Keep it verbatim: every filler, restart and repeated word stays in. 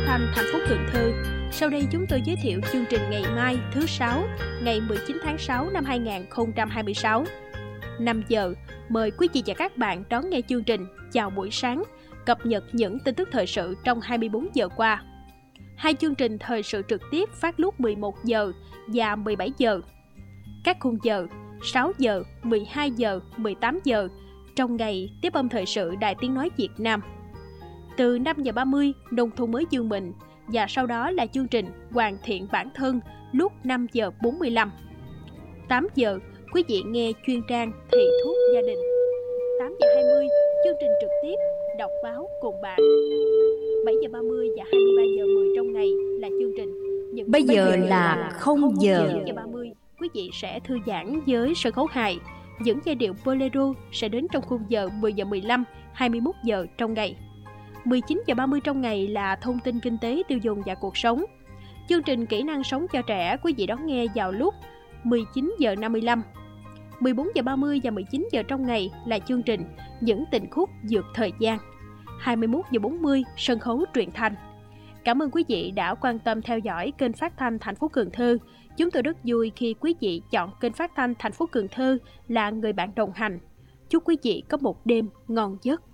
thanh thành phố Cần Thơ. Sau đây chúng tôi giới thiệu chương trình ngày mai thứ Sáu, ngày mười chín tháng sáu năm hai nghìn không trăm hai mươi sáu. năm giờ, mời quý vị và các bạn đón nghe chương trình Chào buổi sáng, cập nhật những tin tức thời sự trong hai mươi bốn giờ qua. Hai chương trình thời sự trực tiếp phát lúc mười một giờ và mười bảy giờ. Các khung giờ sáu giờ, mười hai giờ, mười tám giờ trong ngày tiếp âm thời sự Đài Tiếng nói Việt Nam. Từ năm giờ ba mươi, Nông thôn mới Dương Mình, và sau đó là chương trình Hoàn thiện bản thân lúc năm giờ bốn mươi lăm. tám giờ, quý vị nghe chuyên trang Thầy thuốc gia đình. tám giờ hai mươi, chương trình trực tiếp Đọc báo cùng bạn. bảy giờ ba mươi và hai mươi ba giờ mười trong ngày là chương trình những Bây giờ là không giờ. chín giờ ba mươi, quý vị sẽ thư giãn với sân khấu hài. Những giai điệu bolero sẽ đến trong khung giờ mười giờ mười lăm, hai mươi mốt giờ trong ngày. mười chín giờ ba mươi trong ngày là thông tin kinh tế, tiêu dùng và cuộc sống. Chương trình kỹ năng sống cho trẻ quý vị đón nghe vào lúc mười chín giờ năm mươi lăm. mười bốn giờ ba mươi và mười chín giờ trong ngày là chương trình những tình khúc vượt thời gian. hai mươi mốt giờ bốn mươi sân khấu truyện thanh. Cảm ơn quý vị đã quan tâm theo dõi kênh phát thanh thành phố Cần Thơ. Chúng tôi rất vui khi quý vị chọn kênh phát thanh thành phố Cần Thơ là người bạn đồng hành. Chúc quý vị có một đêm ngon giấc.